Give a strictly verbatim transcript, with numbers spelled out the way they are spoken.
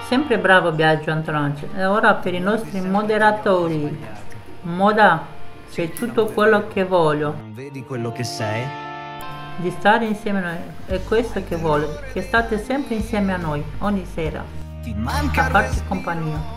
Sempre bravo Biagio Antonacci. E ora per i nostri moderatori. Moda, sei tutto quello che voglio. Non vedi quello che sei? Di stare insieme a noi. È questo che voglio. Che state sempre insieme a noi, ogni sera. Ti A manca il farci compagnia.